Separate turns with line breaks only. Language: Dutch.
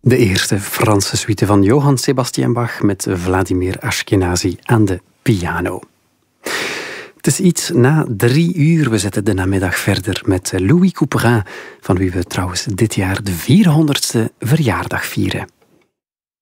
De eerste Franse suite van Johann Sebastian Bach met Vladimir Ashkenazy aan de piano. Het is iets na 3 uur. We zetten de namiddag verder met Louis Couperin, van wie we trouwens dit jaar de 400ste verjaardag vieren.